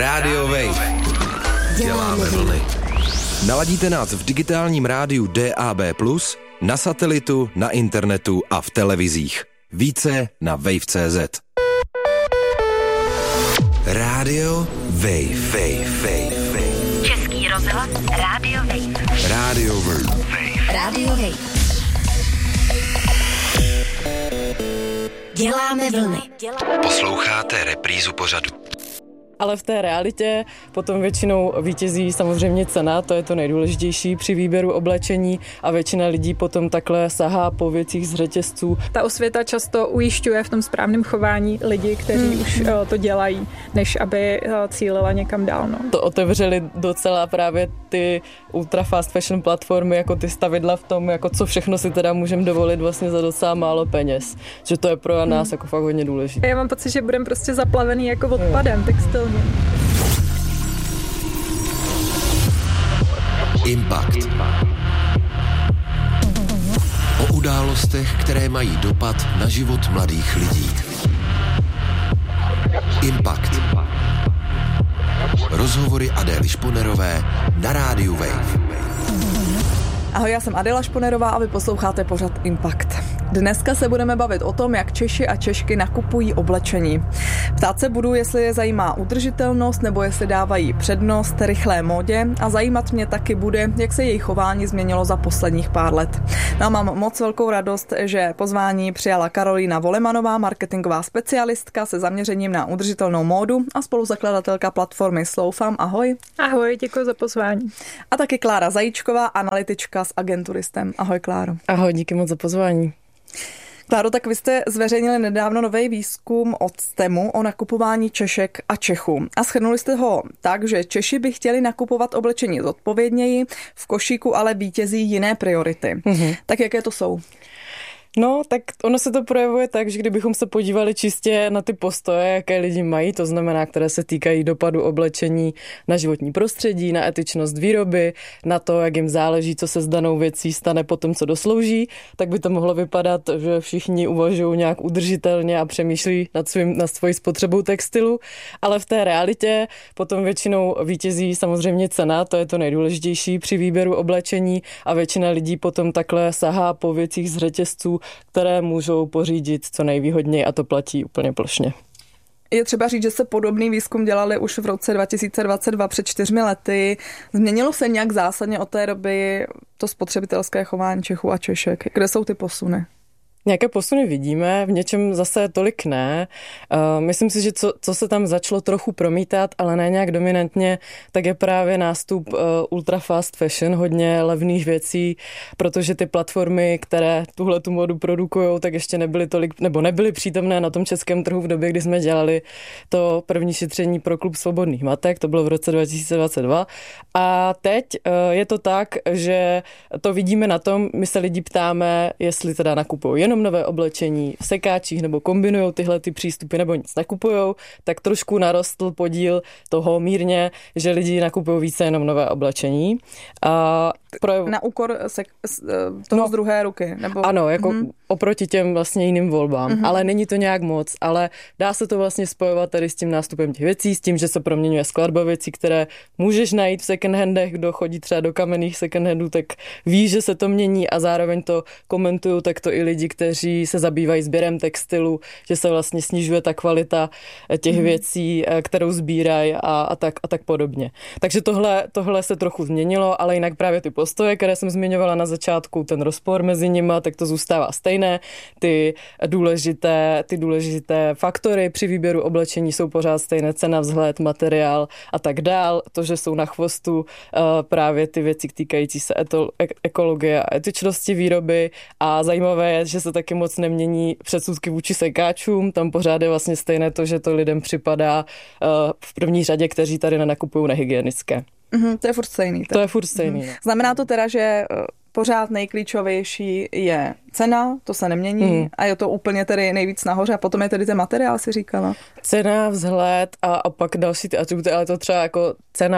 Radio Wave. Děláme vlny. Naladíte nás v digitálním rádiu DAB+, na satelitu, na internetu a v televizích. Více na wave.cz. Radio Wave. Český rozhlas Radio Wave. Radio Wave. Radio Wave. Děláme vlny. Posloucháte reprízu pořadu. Ale v té realitě potom většinou vítězí samozřejmě cena, to je to nejdůležitější při výběru oblečení a většina lidí potom takhle sahá po věcích z řetězců. Ta osvěta často ujišťuje v tom správném chování lidi, kteří už to dělají, než aby cílila někam dál. No. To otevřeli docela právě ty ultra fast fashion platformy, jako ty stavidla v tom, jako co všechno si teda můžeme dovolit vlastně za docela málo peněz. Že to je pro nás jako fakt hodně důležité. Já mám pocit, že budeme prostě zaplavený jako odpadem textilně. Impact. O událostech, které mají dopad na život mladých lidí. Impact. Rozhovory Adély Šponerové na rádiu Wave. Ahoj, já jsem Adéla Šponerová a vy posloucháte pořad Impact. Dneska se budeme bavit o tom, jak Češi a Češky nakupují oblečení. Ptát se budu, jestli je zajímá udržitelnost nebo jestli dávají přednost rychlé módě a zajímat mě taky bude, jak se jejich chování změnilo za posledních pár let. No a mám moc velkou radost, že pozvání přijala Karolína Volemanová, marketingová specialistka se zaměřením na udržitelnou módu a spoluzakladatelka platformy Slowfam. Ahoj. Ahoj, děkuji za pozvání. A taky Klára Zajíčková, analytička s agenturistem. Ahoj, Kláro. Ahoj, díky moc za pozvání. Kláro, tak vy jste zveřejnili nedávno nový výzkum od STEMu o nakupování Češek a Čechů. A shrnuli jste ho tak, že Češi by chtěli nakupovat oblečení zodpovědněji, v košíku ale vítězí jiné priority. Tak jaké to jsou? No, tak ono se to projevuje tak, že kdybychom se podívali čistě na ty postoje, jaké lidi mají, to znamená, které se týkají dopadu oblečení na životní prostředí, na etičnost výroby, na to, jak jim záleží, co se s danou věcí stane po tom, co doslouží, tak by to mohlo vypadat, že všichni uvažují nějak udržitelně a přemýšlí nad svojí spotřebou textilu, ale v té realitě potom většinou vítězí samozřejmě cena, to je to nejdůležitější při výběru oblečení a většina lidí potom takhle sahá po věcích z řetězců, které můžou pořídit co nejvýhodněji a to platí úplně plošně. Je třeba říct, že se podobný výzkum dělali už v roce 2022 před 4 lety. Změnilo se nějak zásadně od té doby to spotřebitelské chování Čechů a Češek? Kde jsou ty posuny? Nějaké posuny vidíme, v něčem zase tolik ne. Myslím si, že co se tam začalo trochu promítat, ale ne nějak dominantně, tak je právě nástup ultra fast fashion, hodně levných věcí, protože ty platformy, které tuhle tu modu produkujou, tak ještě nebyly tolik, nebo nebyly přítomné na tom českém trhu v době, kdy jsme dělali to první šetření pro Klub svobodných matek, to bylo v roce 2022. A teď je to tak, že to vidíme na tom, my se lidi ptáme, jestli teda nakupují jenom nové oblečení v sekáčích nebo kombinujou tyhle ty přístupy nebo nic nekupujou, tak trošku narostl podíl toho mírně, že lidi nakupují více jenom nové oblečení. Na úkor toho z druhé ruky? Nebo... Ano, jako oproti těm vlastně jiným volbám, ale není to nějak moc, ale dá se to vlastně spojovat tady s tím nástupem těch věcí, s tím, že se proměňuje skladba věcí, které můžeš najít v second handech, kdo chodí třeba do kamenných second handů, tak ví, že se to mění a zároveň to komentují takto i lidi, kteří se zabývají sběrem textilu, že se vlastně snižuje ta kvalita těch věcí, kterou sbírají a tak podobně. Takže tohle se trochu změnilo, ale jinak právě ty postoje, které jsem zmiňovala na začátku, ten rozpor mezi nima, tak to zůstává stejné. Ty důležité faktory při výběru oblečení jsou pořád stejné, cena, vzhled, materiál a tak dál. To, že jsou na chvostu právě ty věci týkající se ekologie a etičnosti výroby a zajímavé je, že se taky moc nemění předsudky vůči sekáčům. Tam pořád je vlastně stejné to, že to lidem připadá v první řadě, kteří tady nenakupují nehygienické. To je furt stejný. To je furt stejný. Znamená to teda, že pořád nejklíčovější je cena, to se nemění a je to úplně tedy nejvíc nahoře a potom je tedy ten materiál, si říkala. Cena, vzhled a pak další ty atributy, ale to třeba jako cena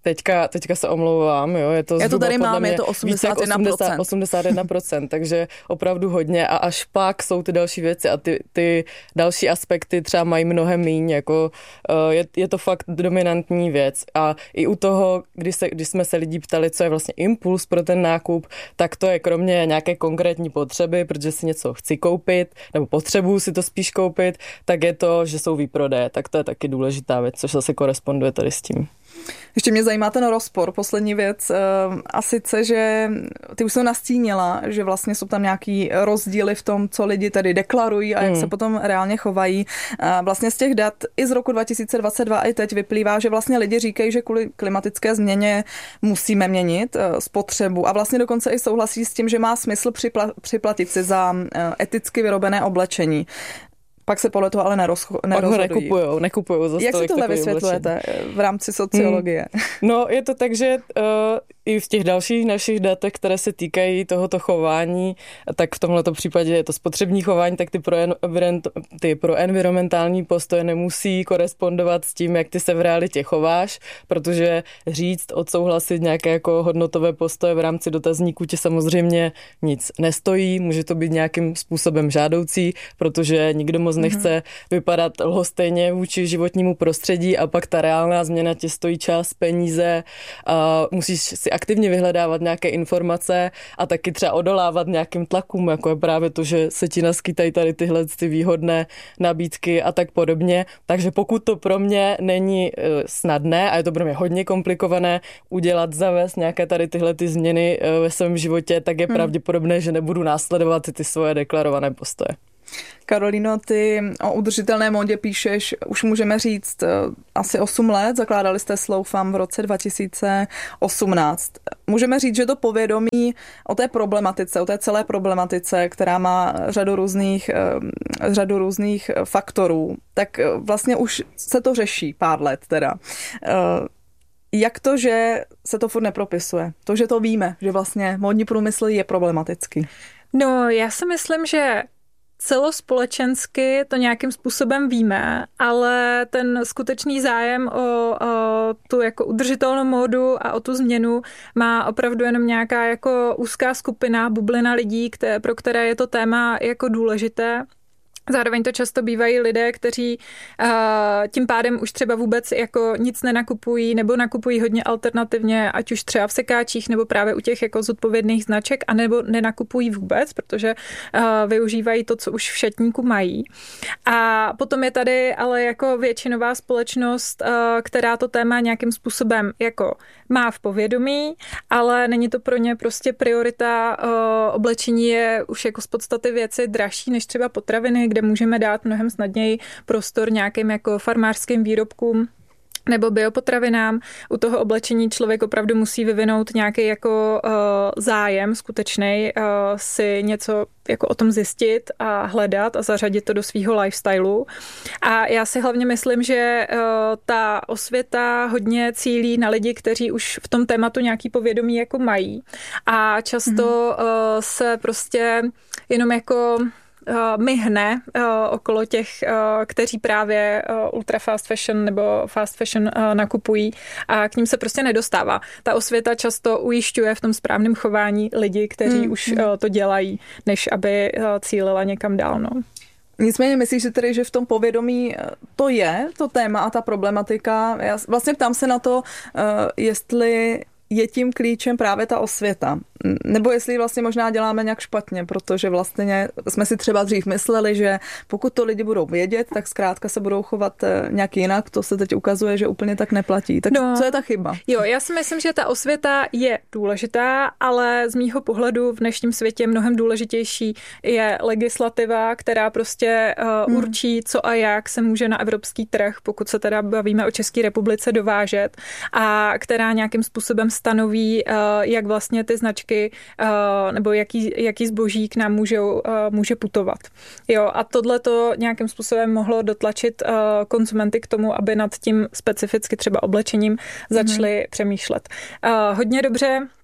teďka se omlouvám, jo, je to já to tady mám, je to 81%. 81%, takže opravdu hodně a až pak jsou ty další věci a ty další aspekty třeba mají mnohem míň, jako je to fakt dominantní věc a i u toho, když jsme se lidí ptali, co je vlastně impuls pro ten nákup, tak to je kromě nějaké konkrétní potřeby, protože si něco chci koupit, nebo potřebuji si to spíš koupit, tak je to, že jsou výprodeje, tak to je taky důležitá věc, což zase koresponduje tady s tím. Ještě mě zajímá ten rozpor, poslední věc, a sice, že ty už jsi nastínila, že vlastně jsou tam nějaký rozdíly v tom, co lidi tady deklarují a jak se potom reálně chovají. Vlastně z těch dat i z roku 2022 i teď vyplývá, že vlastně lidi říkají, že kvůli klimatické změně musíme měnit spotřebu a vlastně dokonce i souhlasí s tím, že má smysl připlatit si za eticky vyrobené oblečení. Pak se podle toho ale nerozhodují. Nekupujou za jak si tohle vysvětlujete v rámci sociologie? No, je to tak, že i v těch dalších našich datech, které se týkají tohoto chování, tak v tomhleto případě je to spotřební chování, tak ty pro environmentální postoje nemusí korespondovat s tím, jak ty se v realitě chováš, protože říct, odsouhlasit nějaké jako hodnotové postoje v rámci dotazníku tě samozřejmě nic nestojí, může to být nějakým způsobem žádoucí, protože nikdo moc nechce vypadat lhostejně vůči životnímu prostředí a pak ta reálná změna tě stojí čas, peníze a musíš si aktivně vyhledávat nějaké informace a taky třeba odolávat nějakým tlakům, jako je právě to, že se ti naskytají tady tyhle ty výhodné nabídky a tak podobně. Takže pokud to pro mě není snadné a je to pro mě hodně komplikované udělat, zavést nějaké tady tyhle ty změny ve svém životě, tak je pravděpodobné, že nebudu následovat ty svoje deklarované postoje. Karolíno, ty o udržitelné módě píšeš, už můžeme říct, asi 8 let, zakládali jste Slowfam v roce 2018. Můžeme říct, že to povědomí o té problematice, o té celé problematice, která má řadu různých faktorů, tak vlastně už se to řeší pár let teda. Jak to, že se to furt nepropisuje? To, že to víme, že vlastně módní průmysl je problematický. No, já si myslím, že celospolečensky to nějakým způsobem víme, ale ten skutečný zájem o tu jako udržitelnou módu a o tu změnu má opravdu jenom nějaká jako úzká skupina, bublina lidí, pro které je to téma jako důležité. Zároveň to často bývají lidé, kteří tím pádem už třeba vůbec jako nic nenakupují nebo nakupují hodně alternativně, ať už třeba v sekáčích nebo právě u těch jako zodpovědných značek, anebo nenakupují vůbec, protože využívají to, co už v šatníku mají. A potom je tady ale jako většinová společnost, která to téma nějakým způsobem jako má v povědomí, ale není to pro ně prostě priorita. Oblečení je už jako z podstaty věci dražší než třeba potraviny, kde můžeme dát mnohem snadněji prostor nějakým jako farmářským výrobkům nebo biopotravinám. U toho oblečení člověk opravdu musí vyvinout nějaký jako zájem skutečnej, si něco jako o tom zjistit a hledat a zařadit to do svýho lifestylu. A já si hlavně myslím, že ta osvěta hodně cílí na lidi, kteří už v tom tématu nějaký povědomí jako mají. A často se prostě jenom jako myhne okolo těch, kteří právě ultra fast fashion nebo fast fashion nakupují a k ním se prostě nedostává. Ta osvěta často ujišťuje v tom správném chování lidi, kteří už to dělají, než aby cílila někam dál. No. Nicméně myslíš si tedy, že v tom povědomí to je, to téma a ta problematika? Já vlastně ptám se na to, jestli je tím klíčem právě ta osvěta. Nebo jestli vlastně možná děláme nějak špatně, protože vlastně jsme si třeba dřív mysleli, že pokud to lidi budou vědět, tak zkrátka se budou chovat nějak jinak. To se teď ukazuje, že úplně tak neplatí. Tak co je ta chyba? Jo, já si myslím, že ta osvěta je důležitá, ale z mýho pohledu v dnešním světě mnohem důležitější je legislativa, která prostě určí, co a jak se může na evropský trh, pokud se teda bavíme o České republice, dovážet a která nějakým způsobem stanoví, jak vlastně ty značky nebo jaký zboží k nám může putovat. Jo, a tohle to nějakým způsobem mohlo dotlačit konzumenty k tomu, aby nad tím specificky třeba oblečením začali přemýšlet. Hodně dobře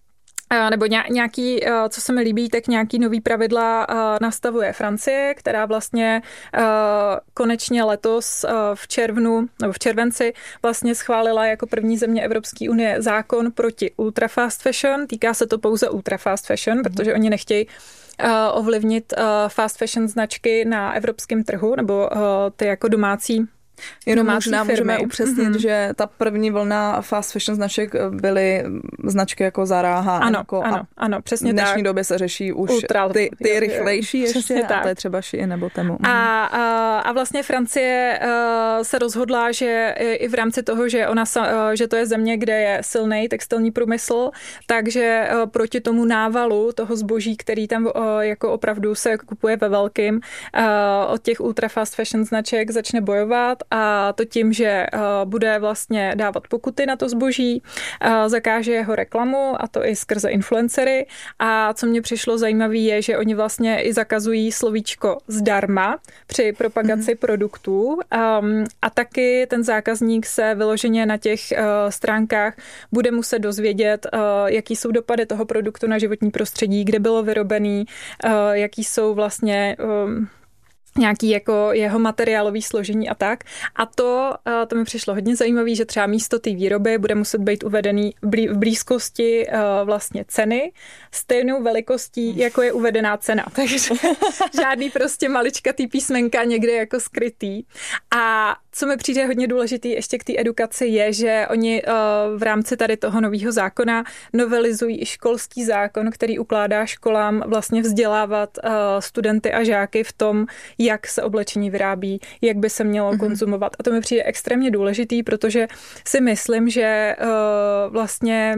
nebo nějaký, co se mi líbí, tak nějaký nový pravidla nastavuje Francie, která vlastně konečně letos v červnu nebo v červenci vlastně schválila jako první země Evropské unie zákon proti ultra fast fashion. Týká se to pouze ultra fast fashion, protože oni nechtějí ovlivnit fast fashion značky na evropském trhu nebo ty jako domácí. Jenom možná můžeme upřesnit, že ta první vlna fast fashion značek byly značky jako Zara, H&M. Ano, přesně tak. V dnešní době se řeší už ty rychlejší ještě, a to je třeba Shein nebo Temu. A vlastně Francie se rozhodla, že i v rámci toho, že to je země, kde je silný textilní průmysl, takže proti tomu návalu toho zboží, který tam jako opravdu se kupuje ve velkým, od těch ultra fast fashion značek začne bojovat. A to tím, že bude vlastně dávat pokuty na to zboží, zakáže jeho reklamu, a to i skrze influencery. A co mě přišlo zajímavé je, že oni vlastně i zakazují slovíčko zdarma při propagaci produktů. A taky ten zákazník se vyloženě na těch stránkách bude muset dozvědět, jaký jsou dopady toho produktu na životní prostředí, kde bylo vyrobený, jaký jsou vlastně nějaký jako jeho materiálový složení a tak. A to mi přišlo hodně zajímavé, že třeba místo té výroby bude muset být uvedený v blízkosti vlastně ceny stejnou velikostí, jako je uvedená cena. Takže žádný prostě maličkatý písmenka někde jako skrytý. A co mi přijde hodně důležitý ještě k té edukaci je, že oni v rámci tady toho nového zákona novelizují i školský zákon, který ukládá školám vlastně vzdělávat studenty a žáky v tom, jak se oblečení vyrábí, jak by se mělo konzumovat. A to mi přijde extrémně důležitý, protože si myslím, že vlastně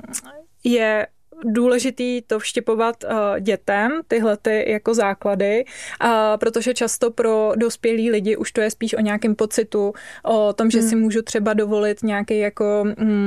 je důležitý to vštěpovat dětem, tyhle ty jako základy, protože často pro dospělí lidi už to je spíš o nějakém pocitu, o tom, že si můžu třeba dovolit nějaký jako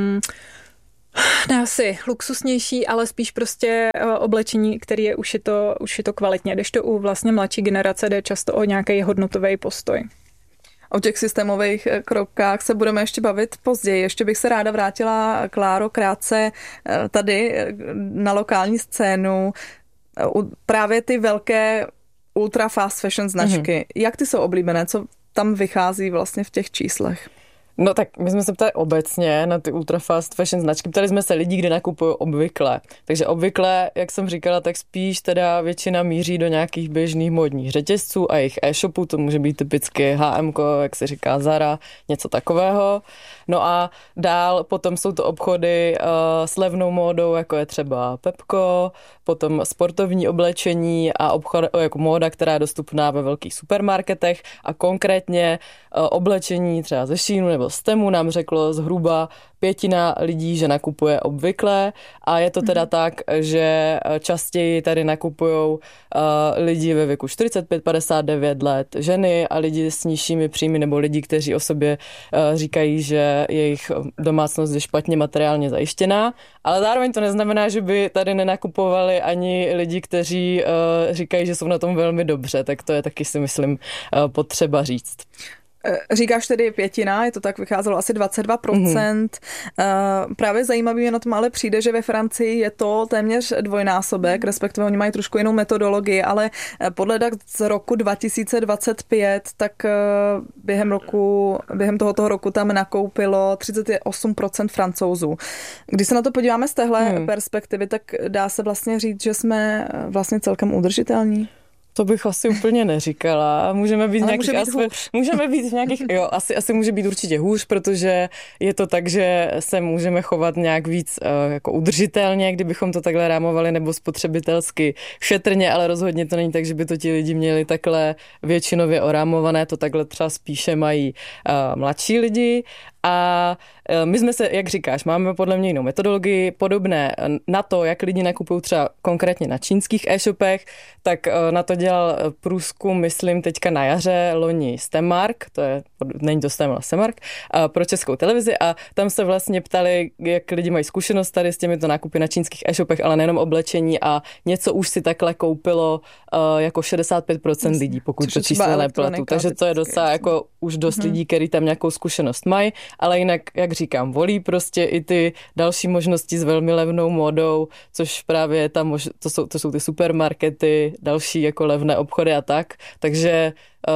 ne asi luxusnější, ale spíš prostě oblečení, který je ušito kvalitně, kdežto u vlastně mladší generace jde často o nějaký hodnotový postoj. O těch systémových krokách se budeme ještě bavit později. Ještě bych se ráda vrátila, Kláro, krátce tady na lokální scénu. Právě ty velké ultra fast fashion značky. Jak ty jsou oblíbené? Co tam vychází vlastně v těch číslech? No tak my jsme se ptali obecně na ty ultra fast fashion značky. Ptali jsme se lidí, kde nakupují obvykle. Takže obvykle, jak jsem říkala, tak spíš teda většina míří do nějakých běžných módních řetězců a jejich e-shopů. To může být typicky H&M, jak se říká Zara, něco takového. No a dál potom jsou to obchody s levnou módou, jako je třeba Pepco, potom sportovní oblečení a obchod, jako móda, která je dostupná ve velkých supermarketech a konkrétně oblečení třeba ze Sheinu nebo z Temu nám řeklo zhruba 1/5 lidí, že nakupuje obvykle a je to teda tak, že častěji tady nakupujou lidi ve věku 45-59 let, ženy a lidi s nižšími příjmy nebo lidi, kteří o sobě říkají, že jejich domácnost je špatně materiálně zajištěná, ale zároveň to neznamená, že by tady nenakupovali ani lidi, kteří říkají, že jsou na tom velmi dobře, tak to je taky si myslím potřeba říct. Říkáš tedy 1/5, je to tak, vycházelo asi 22%. Právě zajímavý na tom ale přijde, že ve Francii je to téměř dvojnásobek, respektive oni mají trošku jinou metodologii, ale podle dat z roku 2025, tak během tohoto roku tam nakoupilo 38% Francouzů. Když se na to podíváme z téhle perspektivy, tak dá se vlastně říct, že jsme vlastně celkem udržitelní. To bych asi úplně neříkala. Můžeme být v nějakých asi může být určitě hůř, protože je to tak, že se můžeme chovat nějak víc jako udržitelně, kdybychom to takhle rámovali, nebo spotřebitelsky šetrně, ale rozhodně to není tak, že by to ti lidi měli takhle většinově orámované, to takhle třeba spíše mají mladší lidi. A my jsme se, jak říkáš, máme podle mě jinou metodologii, podobné na to, jak lidi nakupují třeba konkrétně na čínských e-shopech, tak na to dělal průzkum, myslím, teďka na jaře loni Stemark, není to Stem, ale Stemark, pro Českou televizi a tam se vlastně ptali, jak lidi mají zkušenost tady s těmito nákupy na čínských e-shopech, ale nejenom oblečení a něco už si takhle koupilo jako 65% lidí, pokud to číslo nepletu. Takže to je docela jako už dost lidí, kteří tam nějakou zkušenost mají, ale jinak, jak říkám, volí prostě i ty další možnosti s velmi levnou módou, což právě tam to jsou ty supermarkety, další jako levné obchody a tak, takže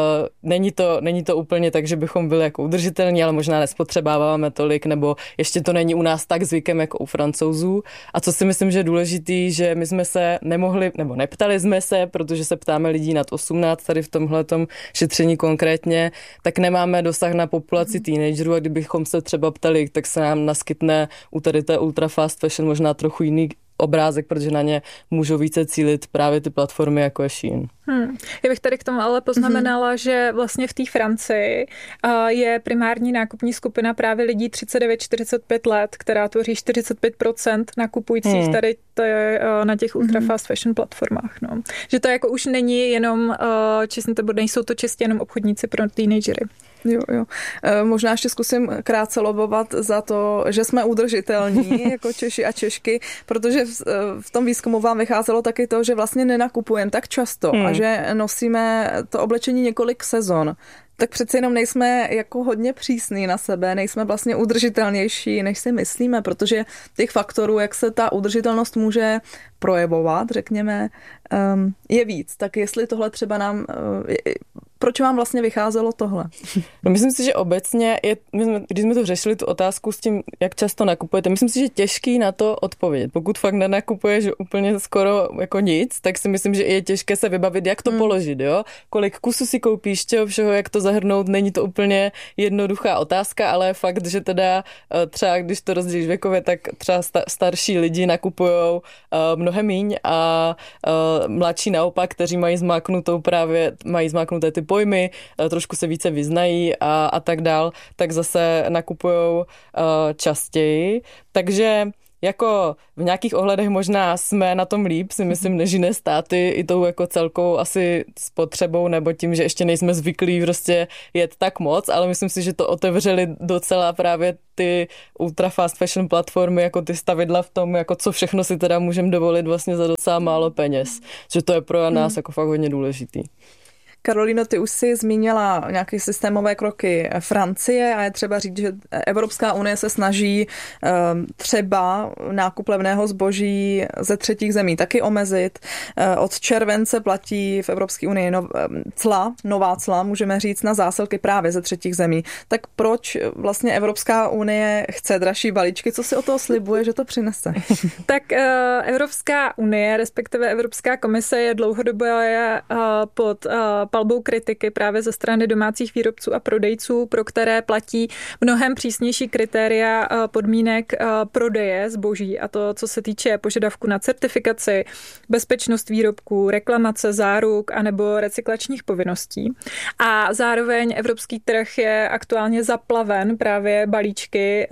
není to úplně tak, že bychom byli jako udržitelní, ale možná nespotřebáváme tolik, nebo ještě to není u nás tak zvykem jako u Francouzů. A co si myslím, že je důležitý, že my jsme se nemohli, nebo neptali jsme se, protože se ptáme lidí nad 18, tady v tomhletom šetření konkrétně, tak nemáme dosah na populaci teenagerů a kdybychom se třeba ptali, tak se nám naskytne u tady té ultra fast fashion možná trochu jiný obrázek, protože na ně můžou více cílit právě ty platformy jako je Shein. Já bych tady k tomu ale poznamenala, že vlastně v té Francii je primární nákupní skupina právě lidí 39-45 let, která tvoří 45% nakupujících tady na těch ultra fast fashion platformách. No. Že to jako už není jenom, nejsou to čistě jenom obchodníci pro teenagery. Jo. Možná ještě zkusím krátce lobovat za to, že jsme udržitelní jako Češi a Češky, protože v tom výzkumu vám vycházelo taky to, že vlastně nenakupujeme tak často a že nosíme to oblečení několik sezon. Tak přeci jenom nejsme jako hodně přísní na sebe, nejsme vlastně udržitelnější, než si myslíme, protože těch faktorů, jak se ta udržitelnost může projevovat, řekněme, je víc. Tak jestli tohle třeba proč vám vlastně vycházelo tohle? No, myslím si, že obecně, když jsme to řešili, tu otázku s tím, jak často nakupujete, myslím si, že těžký na to odpovědět. Pokud fakt nenakupuješ úplně skoro jako nic, tak si myslím, že je těžké se vybavit, jak to položit, jo? Kolik kusů si koupíš, čeho všeho, jak to zahrnout, není to úplně jednoduchá otázka, ale fakt, že teda třeba, když to rozdělíš věkově, tak třeba starší lidi nakupujou mnohem míň a mladší naopak, kteří mají zmáknuté ty pojmy, trošku se více vyznají a tak dál, tak zase nakupujou častěji. Takže jako v nějakých ohledech možná jsme na tom líp, si myslím, než jiné státy i tou jako celkou asi spotřebou nebo tím, že ještě nejsme zvyklí prostě jet tak moc, ale myslím si, že to otevřeli docela právě ty ultra fast fashion platformy, jako ty stavidla v tom, jako co všechno si teda můžeme dovolit vlastně za docela málo peněz. Že to je pro nás jako fakt hodně důležitý. Karolíno, ty už si zmínila nějaké systémové kroky Francie a je třeba říct, že Evropská unie se snaží třeba nákup levného zboží ze třetích zemí taky omezit. Od července platí v Evropské unii nová cla, můžeme říct, na zásilky právě ze třetích zemí. Tak proč vlastně Evropská unie chce dražší balíčky? Co si o toho slibuje, že to přinese? Tak Evropská unie, respektive Evropská komise je dlouhodobě pod palbou kritiky právě ze strany domácích výrobců a prodejců, pro které platí mnohem přísnější kritéria podmínek prodeje zboží, a to, co se týče požadavku na certifikaci, bezpečnost výrobků, reklamace, záruk anebo recyklačních povinností. A zároveň evropský trh je aktuálně zaplaven právě balíčky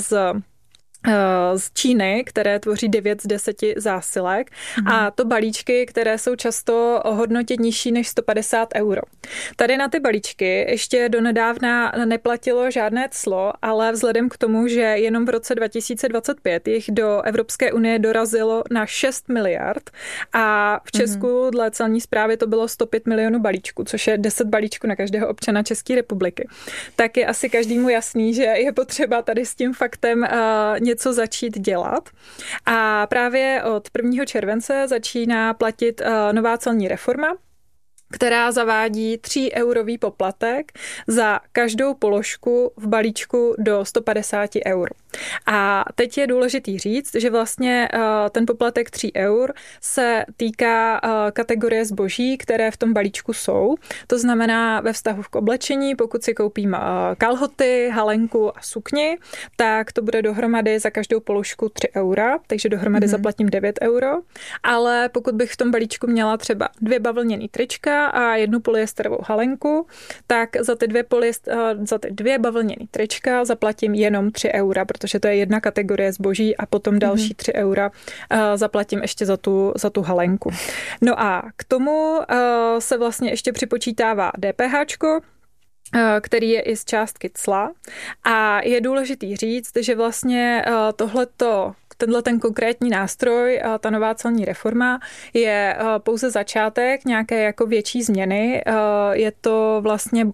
z Číny, které tvoří 9 z 10 zásilek a to balíčky, které jsou často o hodnotě nižší než 150 €. Tady na ty balíčky ještě donedávna neplatilo žádné clo, ale vzhledem k tomu, že jenom v roce 2025 jich do Evropské unie dorazilo na 6 miliard a v Česku dle celní správy to bylo 105 milionů balíčků, což je 10 balíčků na každého občana České republiky, tak je asi každému jasný, že je potřeba tady s tím faktem něco začít dělat. A právě od 1. července začíná platit nová celní reforma, která zavádí 3eurový poplatek za každou položku v balíčku do 150 €. A teď je důležitý říct, že vlastně ten poplatek 3 € se týká kategorie zboží, které v tom balíčku jsou. To znamená ve vztahu k oblečení, pokud si koupím kalhoty, halenku a sukni, tak to bude dohromady za každou položku 3 €, takže dohromady zaplatím 9 €. Ale pokud bych v tom balíčku měla třeba 2 bavlněný trička a 1 polyesterovou halenku, tak za ty 2 bavlněný trička zaplatím jenom 3 €, protože to je jedna kategorie zboží a potom další 3 € zaplatím ještě za tu halenku. No a k tomu se vlastně ještě připočítává DPHčko, který je i z částky cla. A je důležitý říct, že vlastně tenhle ten konkrétní nástroj, ta nová celní reforma, je pouze začátek nějaké jako větší změny. Je to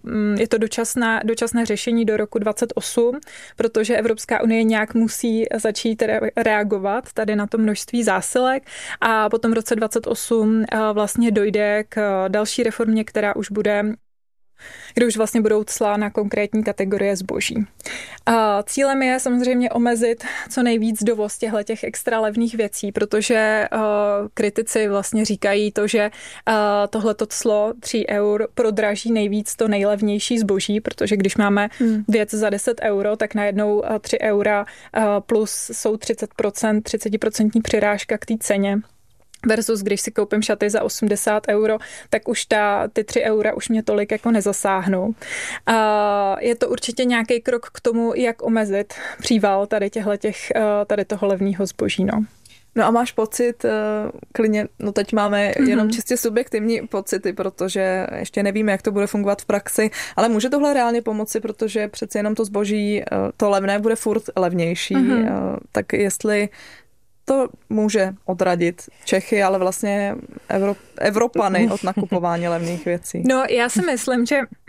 dočasné řešení do roku 2028, protože Evropská unie nějak musí začít reagovat tady na to množství zásilek a potom v roce 2028 vlastně dojde k další reformě, kde už vlastně budou cla na konkrétní kategorie zboží. Cílem je samozřejmě omezit co nejvíc dovoz těch extra levných věcí, protože kritici vlastně říkají to, že tohleto clo 3 eur prodraží nejvíc to nejlevnější zboží, protože když máme věc za 10 euro, tak najednou 3 eura plus jsou 30% přirážka k té ceně. Versus když si koupím šaty za 80 euro, tak už ty 3 eura už mě tolik jako nezasáhnou. Je to určitě nějaký krok k tomu, jak omezit příval tady toho levného zboží. No a máš pocit, klidně, no teď máme jenom čistě subjektivní pocity, protože ještě nevíme, jak to bude fungovat v praxi, ale může tohle reálně pomoci, protože přece jenom to zboží, to levné bude furt levnější, tak jestli to může odradit Čechy, ale vlastně Evropany od nakupování levných věcí. No, já si myslím,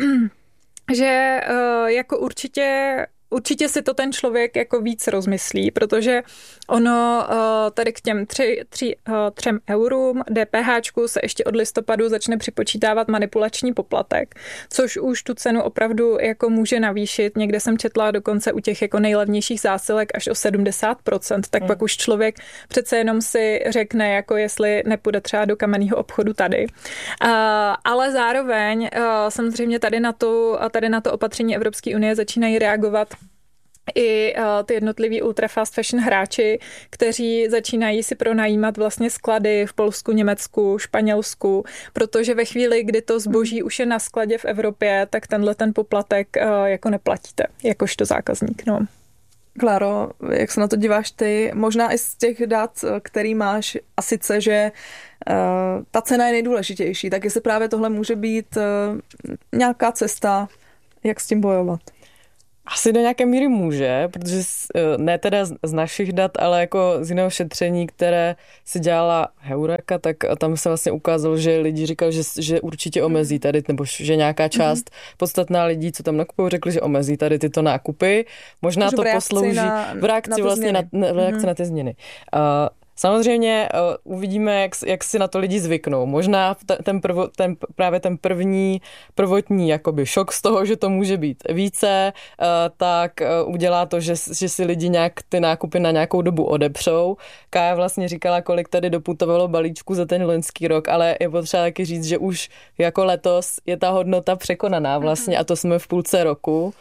že jako určitě si to ten člověk jako víc rozmyslí, protože ono tady k těm 3 eurům DPHčku se ještě od listopadu začne připočítávat manipulační poplatek, což už tu cenu opravdu jako může navýšit. Někde jsem četla dokonce u těch jako nejlevnějších zásilek až o 70%, tak pak už člověk přece jenom si řekne, jako jestli nepůjde třeba do kamenného obchodu tady. Ale zároveň samozřejmě tady na to opatření Evropské unie začínají reagovat i ty jednotliví ultra fast fashion hráči, kteří začínají si pronajímat vlastně sklady v Polsku, Německu, Španělsku, protože ve chvíli, kdy to zboží už je na skladě v Evropě, tak ten poplatek jako neplatíte, jakožto zákazník. No. Kláro, jak se na to díváš ty? Možná i z těch dat, který máš, a sice, že ta cena je nejdůležitější, tak jestli právě tohle může být nějaká cesta, jak s tím bojovat? Asi do nějaké míry může, protože ne teda z našich dat, ale jako z jiného šetření, které si dělala Heureka, tak tam se vlastně ukázalo, že lidi říkali, že určitě omezí tady, nebo že nějaká část podstatná lidí, co tam nakupují, řekli, že omezí tady tyto nákupy. Možná to poslouží v reakci vlastně na ty změny. Samozřejmě uvidíme, jak si na to lidi zvyknou. Možná právě ten prvotní jakoby šok z toho, že to může být více, tak udělá to, že si lidi nějak ty nákupy na nějakou dobu odepřou. Kája vlastně říkala, kolik tady doputovalo balíčku za ten loňský rok, ale je potřeba taky říct, že už jako letos je ta hodnota překonaná vlastně a to jsme v půlce roku.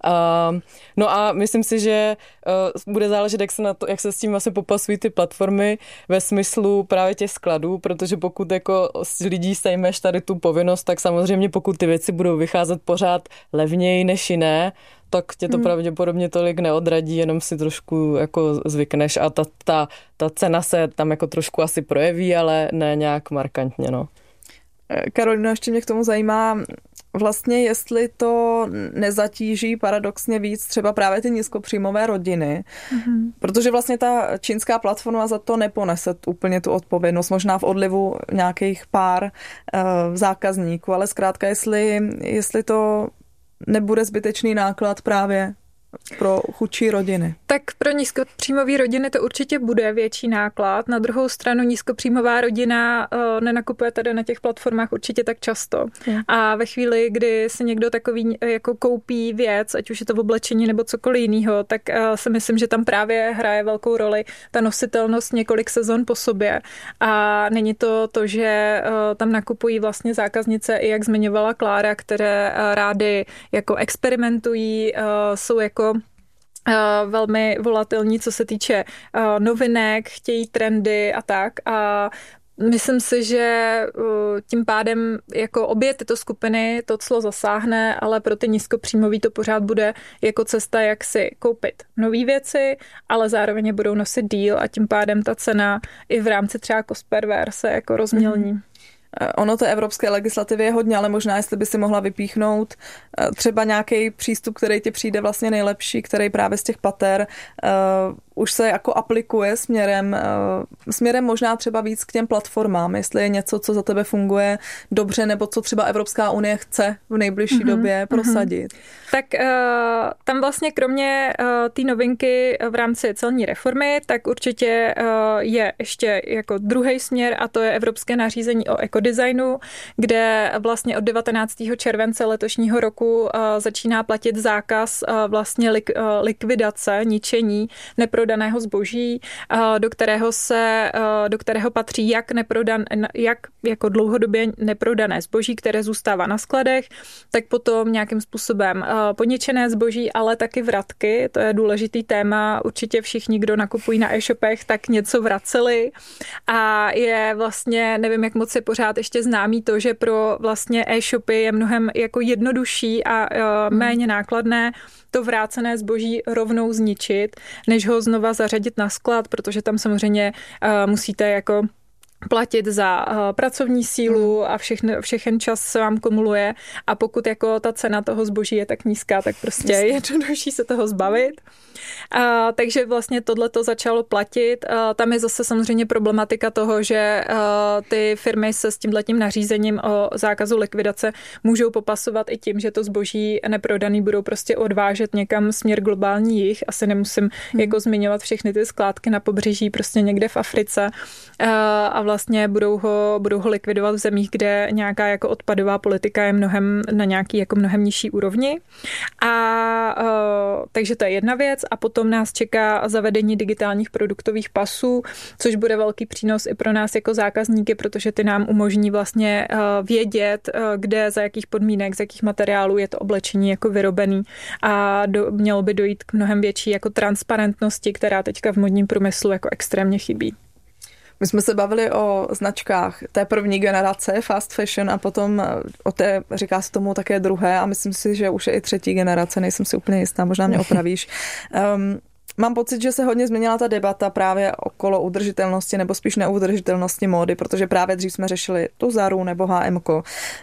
No a myslím si, že bude záležet, jak se s tím vlastně popasují ty platformy ve smyslu právě těch skladů, protože pokud jako z lidí sejmeš tady tu povinnost, tak samozřejmě pokud ty věci budou vycházet pořád levněji než jiné, tak tě to pravděpodobně tolik neodradí, jenom si trošku jako zvykneš a ta cena se tam jako trošku asi projeví, ale ne nějak markantně, no. Karolina, ještě mě k tomu zajímá vlastně, jestli to nezatíží paradoxně víc třeba právě ty nízkopříjmové rodiny, protože vlastně ta čínská platforma za to neponese úplně tu odpovědnost, možná v odlivu nějakých pár zákazníků, ale zkrátka, jestli to nebude zbytečný náklad právě pro chudší rodiny. Tak pro nízkopříjmové rodiny to určitě bude větší náklad. Na druhou stranu nízkopříjmová rodina nenakupuje tady na těch platformách určitě tak často. A ve chvíli, kdy si někdo takový jako koupí věc, ať už je to v oblečení nebo cokoliv jiného, tak si myslím, že tam právě hraje velkou roli ta nositelnost několik sezon po sobě. A není to, že tam nakupují vlastně zákaznice, i jak zmiňovala Klára, které rády jako experimentují, jsou jako velmi volatilní, co se týče novinek, chtějí trendy a tak. A myslím si, že tím pádem jako obě tyto skupiny to clo zasáhne, ale pro ty nízkopříjmový to pořád bude jako cesta, jak si koupit nové věci, ale zároveň budou nosit díl a tím pádem ta cena i v rámci třeba cost per wear se jako rozmělní. Ono té evropské legislativy je hodně, ale možná, jestli by si mohla vypíchnout třeba nějaký přístup, který ti přijde vlastně nejlepší, který právě z těch pater už se jako aplikuje směrem možná třeba víc k těm platformám, jestli je něco, co za tebe funguje dobře, nebo co třeba Evropská unie chce v nejbližší době prosadit. Tak tam vlastně kromě té novinky v rámci celní reformy, tak určitě je ještě jako druhý směr a to je Evropské nařízení o ekodesignu, kde vlastně od 19. července letošního roku začíná platit zákaz vlastně likvidace, ničení neprodaného zboží, do kterého patří jak jako dlouhodobě neprodané zboží, které zůstává na skladech, tak potom nějakým způsobem poničené zboží, ale taky vratky. To je důležitý téma. Určitě všichni, kdo nakupují na e-shopech, tak něco vraceli. A je vlastně, nevím, jak moc je pořád ještě známý to, že pro vlastně e-shopy je mnohem jako jednodušší a méně nákladné to vrácené zboží rovnou zničit, než ho znova zařadit na sklad, protože tam samozřejmě musíte jako platit za pracovní sílu a všechen čas se vám kumuluje a pokud jako ta cena toho zboží je tak nízká, tak prostě je jednodušší se toho zbavit. Takže vlastně tohleto začalo platit. Tam je zase samozřejmě problematika toho, že ty firmy se s tímhletím nařízením o zákazu likvidace můžou popasovat i tím, že to zboží neprodaný budou prostě odvážet někam směr globální jih. Asi nemusím jako zmiňovat všechny ty skládky na pobřeží prostě někde v Africe a vlastně budou ho likvidovat v zemích, kde nějaká jako odpadová politika je na nějaký jako mnohem nižší úrovni. Takže to je jedna věc a potom nás čeká zavedení digitálních produktových pasů, což bude velký přínos i pro nás jako zákazníky, protože ty nám umožní vlastně vědět, kde, za jakých podmínek, z jakých materiálů je to oblečení jako vyrobený a mělo by dojít k mnohem větší jako transparentnosti, která teďka v modním průmyslu jako extrémně chybí. My jsme se bavili o značkách té první generace fast fashion a potom o té, říká se tomu také druhé a myslím si, že už je i třetí generace, nejsem si úplně jistá, možná mě opravíš. Mám pocit, že se hodně změnila ta debata právě okolo udržitelnosti nebo spíš neudržitelnosti módy, protože právě dřív jsme řešili tu Zaru nebo H&M-ko.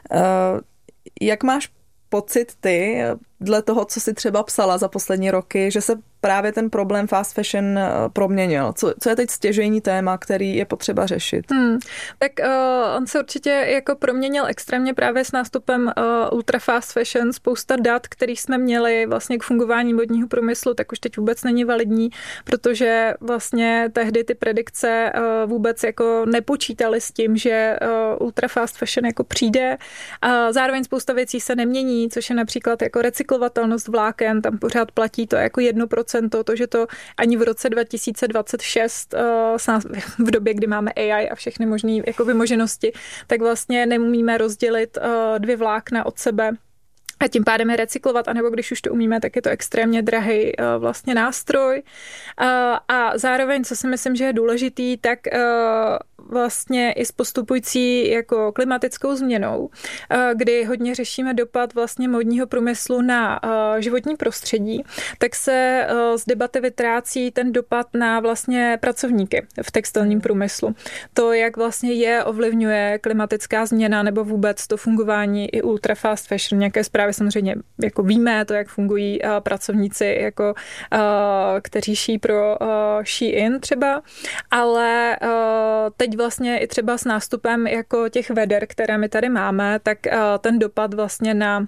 Jak máš pocit ty, dle toho, co jsi třeba psala za poslední roky, že se právě ten problém fast fashion proměnil? Co je teď stěžejní téma, který je potřeba řešit? Tak on se určitě jako proměnil extrémně právě s nástupem ultra fast fashion. Spousta dat, kterých jsme měli vlastně k fungování modního průmyslu, tak už teď vůbec není validní, protože vlastně tehdy ty predikce vůbec jako nepočítaly s tím, že ultra fast fashion jako přijde. Zároveň spousta věcí se nemění, což je například jako recyklovatelnost vláken, tam pořád platí to jako 1%, to, že to ani v roce 2026 v době, kdy máme AI a všechny možné jako vymoženosti, tak vlastně neumíme rozdělit dvě vlákna od sebe a tím pádem je recyklovat, anebo když už to umíme, tak je to extrémně drahý vlastně nástroj. A zároveň, co si myslím, že je důležitý, tak vlastně i s postupující jako klimatickou změnou, kdy hodně řešíme dopad vlastně modního průmyslu na životní prostředí, tak se z debaty vytrácí ten dopad na vlastně pracovníky v textilním průmyslu. To, jak vlastně ovlivňuje klimatická změna nebo vůbec to fungování i ultra fast fashion. Nějaké zprávy samozřejmě jako víme, to, jak fungují pracovníci, jako, kteří šijí pro Shein třeba, ale teď vlastně i třeba s nástupem jako těch veder, které my tady máme, tak ten dopad vlastně na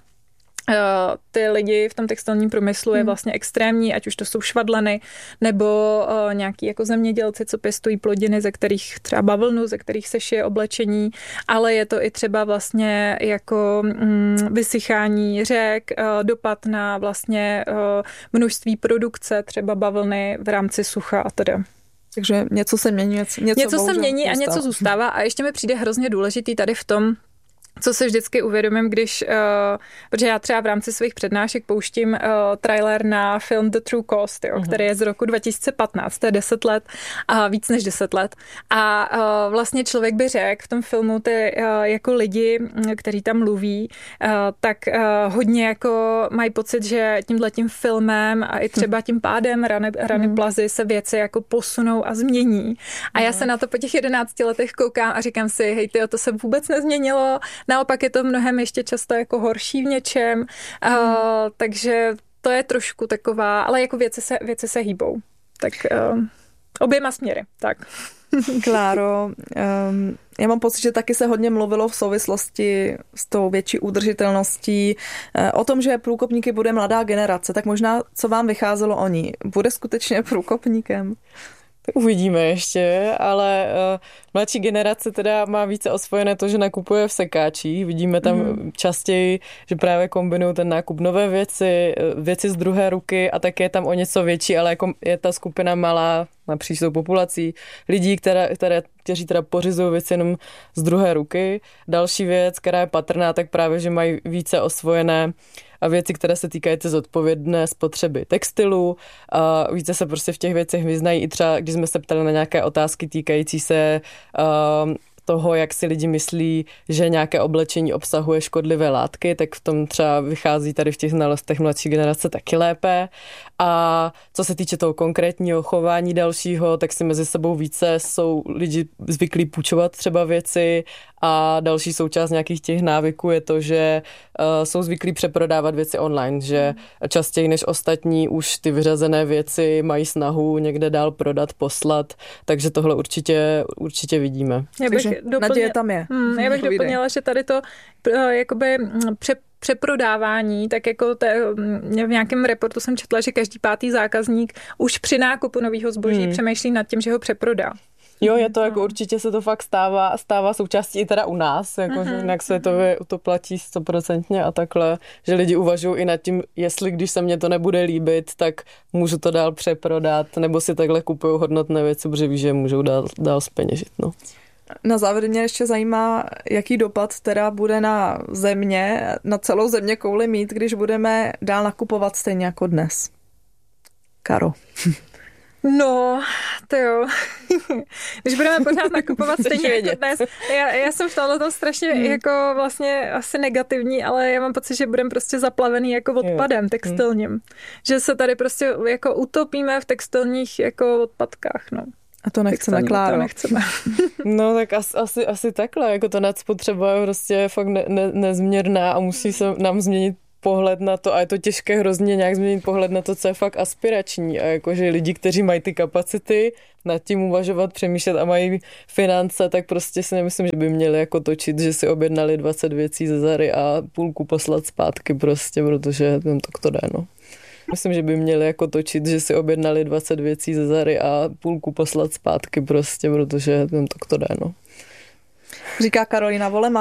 ty lidi v tom textilním průmyslu je vlastně extrémní, ať už to jsou švadleny nebo nějaký jako zemědělci, co pěstují plodiny, ze kterých třeba bavlnu, ze kterých se šije oblečení, ale je to i třeba vlastně jako vysychání řek, dopad na vlastně množství produkce třeba bavlny v rámci sucha a teda. Takže něco se mění, něco se mění a něco zůstává a ještě mi přijde hrozně důležitý tady v tom, co se vždycky uvědomím, protože já třeba v rámci svých přednášek pouštím trailer na film The True Cost, který je z roku 2015, to je 10 let, víc než 10 let. A vlastně člověk by řekl v tom filmu ty jako lidi, kteří tam mluví, tak hodně jako mají pocit, že tímhletím filmem a i třeba tím pádem Rany Plazy se věci jako posunou a změní. A já se na to po těch 11 letech koukám a říkám si, hej tyjo, to se vůbec nezměnilo, naopak je to mnohem ještě často jako horší v něčem, takže to je trošku taková, ale jako věci se hýbou. Tak oběma směry, tak. Kláro, já mám pocit, že taky se hodně mluvilo v souvislosti s tou větší udržitelností o tom, že průkopníky bude mladá generace, tak možná co vám vycházelo o ní? Bude skutečně průkopníkem? Uvidíme ještě, ale mladší generace teda má více osvojené to, že nakupuje v sekáčích. Vidíme tam častěji, že právě kombinují ten nákup nové věci z druhé ruky a také je tam o něco větší, ale jako je ta skupina malá napříč tou populací lidí, kteří teda pořizují věci jenom z druhé ruky. Další věc, která je patrná, tak právě, že mají více osvojené a věci, které se týkají zodpovědné spotřeby textilu. A více se prostě v těch věcech vyznají i třeba, když jsme se ptali na nějaké otázky týkající se toho, jak si lidi myslí, že nějaké oblečení obsahuje škodlivé látky, tak v tom třeba vychází tady v těch znalostech mladší generace taky lépe. A co se týče toho konkrétního chování dalšího, tak si mezi sebou více jsou lidi zvyklí půjčovat třeba věci a další součást nějakých těch návyků je to, že jsou zvyklí přeprodávat věci online, že častěji než ostatní už ty vyřazené věci mají snahu někde dál prodat, poslat, takže tohle určitě vidíme. Naděje tam je. Já bych doplnila, že tady to jakoby přeprodávání, tak jako v nějakém reportu jsem četla, že každý 5. zákazník už při nákupu nového zboží přemýšlí nad tím, že ho přeprodá. Jo, je to jako určitě se to fakt stává součástí i teda u nás, jako že jinak světově to platí 100% a takhle, že lidi uvažují i nad tím, jestli když se mně to nebude líbit, tak můžu to dál přeprodat, nebo si takhle kupují hodnotné věci, protože ví, že můžou dál zpeněžit, no. Na závěr mě ještě zajímá, jaký dopad teda bude na země, na celou země kouli mít, když budeme dál nakupovat stejně jako dnes. Karo. No, to jo. Když budeme pořád nakupovat stejně jako dnes. Já jsem v tomhle strašně jako vlastně asi negativní, ale já mám pocit, že budeme prostě zaplavený jako odpadem textilním. Že se tady prostě jako utopíme v textilních jako odpadkách, no. A to nechceme, Kláro. To nechceme. No tak asi takhle, jako ta nadspotřeba je prostě fakt nezměrná a musí se nám změnit pohled na to a je to těžké hrozně nějak změnit pohled na to, co je fakt aspirační a jakože lidi, kteří mají ty kapacity nad tím uvažovat, přemýšlet a mají finance, tak prostě si nemyslím, že by měli jako točit, že si objednali 20 věcí ze Zary a půlku poslat zpátky prostě, protože tak to jde, no. Myslím, že by měli jako točit, že si objednali 20 věcí ze Zary a půlku poslat zpátky prostě, protože tak to jde, no. Říká Karolína Volema.